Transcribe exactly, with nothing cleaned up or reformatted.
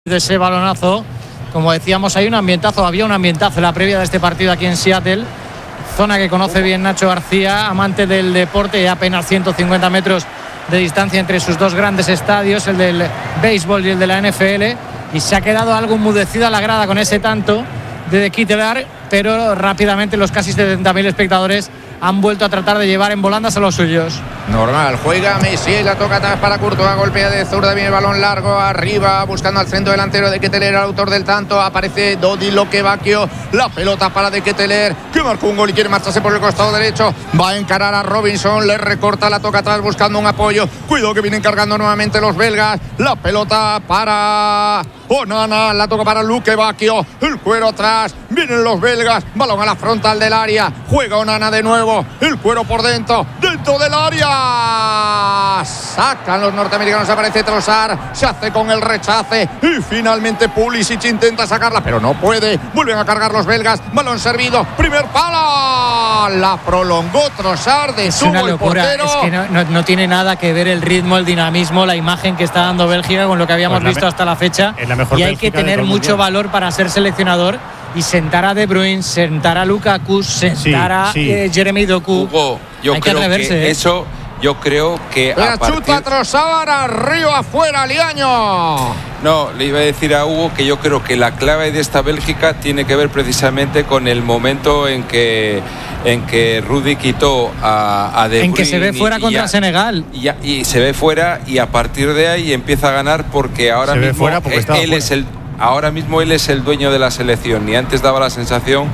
de ese balonazo. Como decíamos, hay un ambientazo, había un ambientazo en la previa de este partido aquí en Seattle, zona que conoce bien Nacho García, amante del deporte, y apenas ciento cincuenta metros de distancia entre sus dos grandes estadios, el del béisbol y el de la N F L, y se ha quedado algo enmudecida la grada con ese tanto de De Ketelaere, pero rápidamente los casi setenta mil espectadores han vuelto a tratar de llevar en volandas a los suyos. Normal, juega Messi, la toca atrás para Courtois, golpea de zurda, viene el balón largo arriba, buscando al centro delantero de Ketelaere, el autor del tanto, aparece Dodi Lokebakio, la pelota para De Ketelaere, que marcó un gol y quiere marcharse por el costado derecho, va a encarar a Robinson, le recorta, la toca atrás buscando un apoyo, cuidado que vienen cargando nuevamente los belgas, la pelota para Onana, la toca para Lokebakio, el cuero atrás, vienen los belgas, balón a la frontal del área, juega Onana de nuevo, el cuero por dentro, dentro del área, sacan los norteamericanos, aparece Trossard, se hace con el rechace y finalmente Pulisic intenta sacarla, pero no puede, vuelven a cargar los belgas, balón servido, primer pala, la prolongó Trossard, detuvo el portero. Es que no, no, no tiene nada que ver el ritmo, el dinamismo, la imagen que está dando Bélgica con lo que habíamos pues visto me- hasta la fecha, la mejor y hay Bélgica que tener mucho valor para ser seleccionador y sentar a De Bruyne, sentar a Lukaku, sentar sí, a sí. Eh, Jeremy Doku. Hugo, yo hay creo que, atreverse, que ¿eh? eso, yo creo que la a partir... chuta Trossard, arriba, afuera, Liaño. No, le iba a decir a Hugo que yo creo que la clave de esta Bélgica tiene que ver precisamente con el momento en que en que Rudy quitó a, a De Bruyne. En que se ve fuera y, contra y a, Senegal. Y, a, y se ve fuera y a partir de ahí empieza a ganar porque ahora se mismo ve fuera porque él, estaba él fuera. es el ahora mismo él es el dueño de la selección y antes daba la sensación